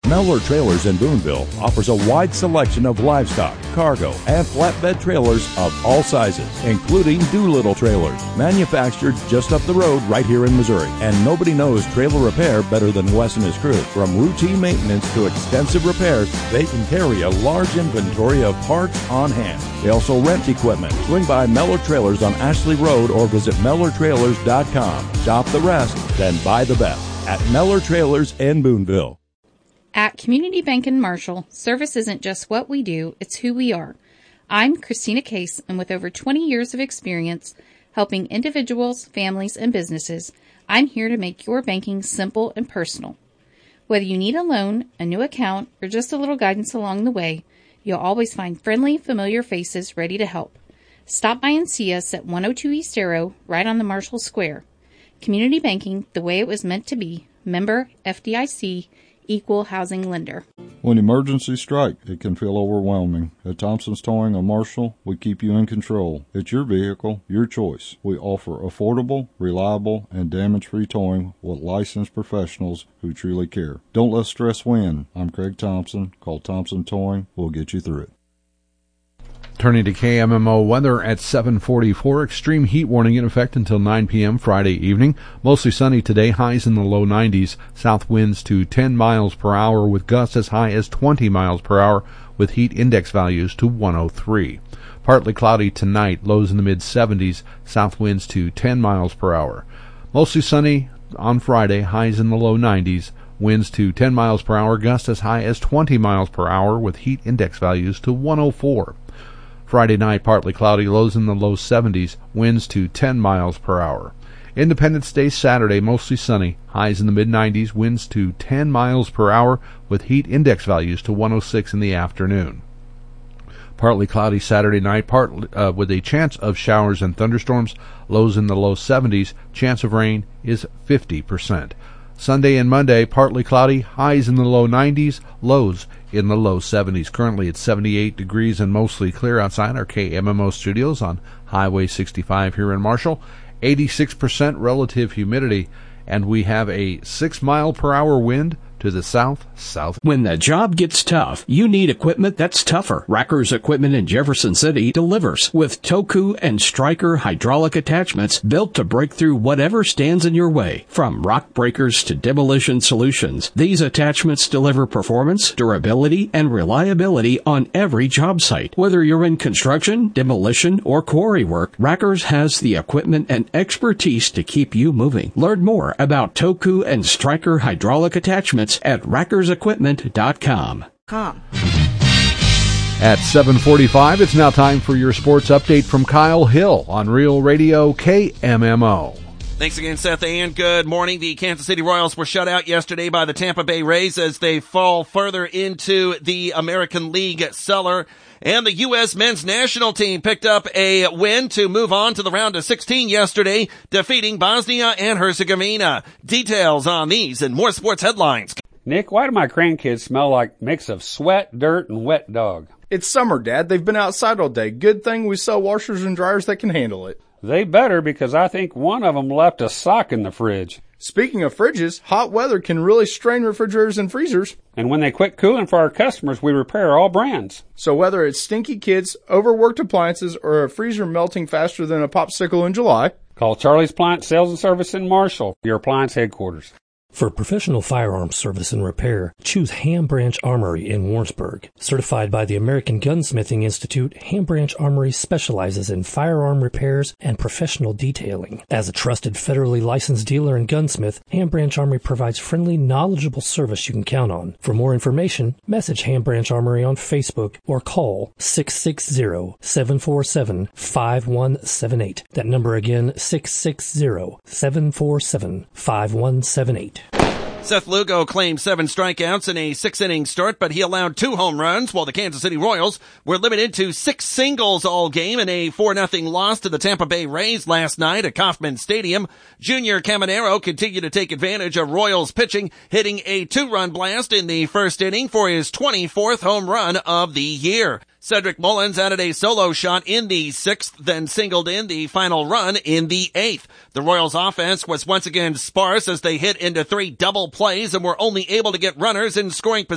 Mellor Trailers in Boonville offers a wide selection of livestock, cargo, and flatbed trailers of all sizes, including Doolittle trailers, manufactured just up the road right here in Missouri. And nobody knows trailer repair better than Wes and his crew. From routine maintenance to extensive repairs, they can carry a large inventory of parts on hand. They also rent equipment. Swing by Mellor Trailers on Ashley Road or visit MellerTrailers.com. Shop the rest, then buy the best at Mellor Trailers in Boonville. At Community Bank in Marshall, service isn't just what we do, it's who we are. I'm Christina Case, and with over 20 years of experience helping individuals, families, and businesses, I'm here to make your banking simple and personal. Whether you need a loan, a new account, or just a little guidance along the way, you'll always find friendly, familiar faces ready to help. Stop by and see us at 102 East Arrow, right on the Marshall Square. Community banking, the way it was meant to be. Member FDIC, Equal Housing Lender. When emergencies strike, it can feel overwhelming. At Thompson's Towing of Marshall, we keep you in control. It's your vehicle, your choice. We offer affordable, reliable, and damage-free towing with licensed professionals who truly care. Don't let stress win. I'm Craig Thompson. Call Thompson Towing. We'll get you through it. Turning to KMMO weather at 7:44. Extreme heat warning in effect until 9 p.m. Friday evening. Mostly sunny today, highs in the low 90s. South winds to 10 miles per hour with gusts as high as 20 miles per hour with heat index values to 103. Partly cloudy tonight, lows in the mid-70s. South winds to 10 miles per hour. Mostly sunny on Friday, highs in the low 90s. Winds to 10 miles per hour, gusts as high as 20 miles per hour with heat index values to 104. Friday night, partly cloudy, lows in the low 70s, winds to 10 miles per hour. Independence Day Saturday, mostly sunny, highs in the mid-90s, winds to 10 miles per hour with heat index values to 106 in the afternoon. Partly cloudy Saturday night, with a chance of showers and thunderstorms, lows in the low 70s, chance of rain is 50%. Sunday and Monday, partly cloudy, highs in the low 90s, lows in the low 70s. Currently it's 78 degrees and mostly clear outside our KMMO studios on Highway 65 here in Marshall. 86% relative humidity, and we have a 6-mile-per-hour wind to the south-south. When the job gets tough, you need equipment that's tougher. Racker's Equipment in Jefferson City delivers with Toku and Stryker hydraulic attachments built to break through whatever stands in your way. From rock breakers to demolition solutions, these attachments deliver performance, durability, and reliability on every job site. Whether you're in construction, demolition, or quarry work, Racker's has the equipment and expertise to keep you moving. Learn more about Toku and Stryker hydraulic attachments at rackersequipment.com. At 7:45, it's now time for your sports update from Kyle Hill on Real Radio KMMO. Thanks again, Seth, and good morning. The Kansas City Royals were shut out yesterday by the Tampa Bay Rays as they fall further into the American League cellar. And the U.S. men's national team picked up a win to move on to the round of 16 yesterday, defeating Bosnia and Herzegovina. Details on these and more sports headlines. Nick, why do my grandkids smell like a mix of sweat, dirt, and wet dog? It's summer, Dad. They've been outside all day. Good thing we sell washers and dryers that can handle it. They better, because I think one of them left a sock in the fridge. Speaking of fridges, hot weather can really strain refrigerators and freezers. And when they quit cooling for our customers, we repair all brands. So whether it's stinky kids, overworked appliances, or a freezer melting faster than a popsicle in July, call Charlie's Appliance Sales and Service in Marshall, your appliance headquarters. For professional firearms service and repair, choose Ham Branch Armory in Warrensburg. Certified by the American Gunsmithing Institute, Ham Branch Armory specializes in firearm repairs and professional detailing. As a trusted federally licensed dealer and gunsmith, Ham Branch Armory provides friendly, knowledgeable service you can count on. For more information, message Ham Branch Armory on Facebook or call 660-747-5178. That number again, 660-747-5178. Seth Lugo claimed 7 strikeouts in a 6-inning start, but he allowed 2 home runs, while the Kansas City Royals were limited to 6 singles all game in a 4-0 loss to the Tampa Bay Rays last night at Kauffman Stadium. Junior Caminero continued to take advantage of Royals pitching, hitting a 2-run blast in the first inning for his 24th home run of the year. Cedric Mullins added a solo shot in the 6th, then singled in the final run in the 8th. The Royals' offense was once again sparse as they hit into 3 double plays and were only able to get runners in scoring position